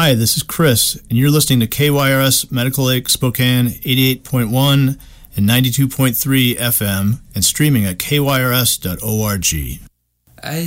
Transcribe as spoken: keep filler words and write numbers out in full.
Hi, this is Chris, and you're listening to K Y R S Medical Lake Spokane eighty-eight point one and ninety-two point three F M and streaming at K Y R S dot org. I